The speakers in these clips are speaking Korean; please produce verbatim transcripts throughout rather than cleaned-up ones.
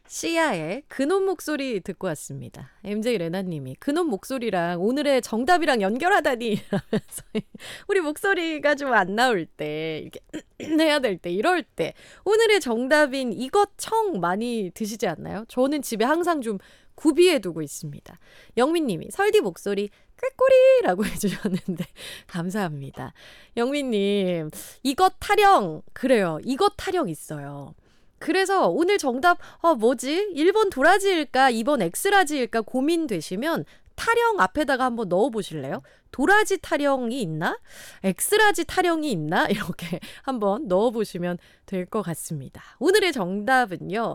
시아의 그놈 목소리 듣고 왔습니다. 엠제이 레나님이 그놈 목소리랑 오늘의 정답이랑 연결하다니 이러면서 우리 목소리가 좀 안 나올 때 이렇게 해야 될 때 이럴 때 오늘의 정답인 이것 청 많이 드시지 않나요? 저는 집에 항상 좀 구비해 두고 있습니다. 영민님이 설디 목소리 꾀꼬리라고 해주셨는데 감사합니다. 영민님 이것 타령 그래요. 이것 타령 있어요. 그래서 오늘 정답 어 뭐지? 일 번 도라지일까? 이 번 엑스라지일까? 고민되시면 타령 앞에다가 한번 넣어보실래요? 도라지 타령이 있나? 엑스라지 타령이 있나? 이렇게 한번 넣어보시면 될 것 같습니다. 오늘의 정답은요.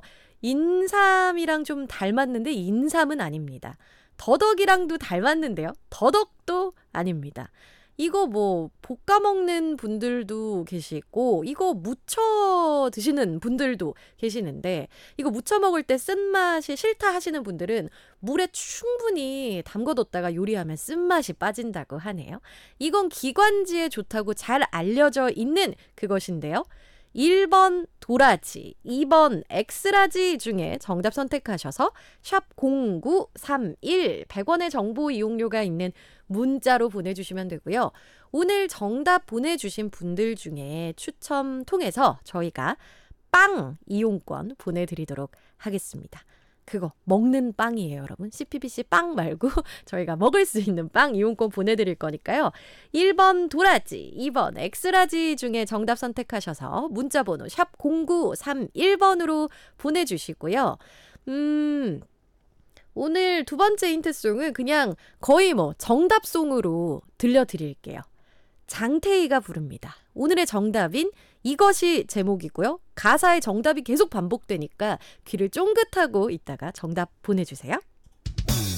인삼이랑 좀 닮았는데 인삼은 아닙니다. 더덕이랑도 닮았는데요. 더덕도 아닙니다. 이거 뭐 볶아 먹는 분들도 계시고 이거 무쳐 드시는 분들도 계시는데 이거 무쳐 먹을 때 쓴맛이 싫다 하시는 분들은 물에 충분히 담궈뒀다가 요리하면 쓴맛이 빠진다고 하네요. 이건 기관지에 좋다고 잘 알려져 있는 그것인데요. 일 번 도라지, 이 번 엑스라지 중에 정답 선택하셔서 샵 공구삼일 백 원의 정보 이용료가 있는 문자로 보내주시면 되고요. 오늘 정답 보내주신 분들 중에 추첨 통해서 저희가 빵 이용권 보내드리도록 하겠습니다. 그거 먹는 빵이에요, 여러분. 씨피비씨 빵 말고 저희가 먹을 수 있는 빵 이용권 보내드릴 거니까요. 일 번 도라지, 이 번 엑스라지 중에 정답 선택하셔서 문자번호 샵 공구삼일 번으로 보내주시고요. 음... 오늘 두 번째 힌트송은 그냥 거의 뭐 정답송으로 들려드릴게요. 장태희가 부릅니다. 오늘의 정답인 이것이 제목이고요. 가사의 정답이 계속 반복되니까 귀를 쫑긋하고 있다가 정답 보내주세요.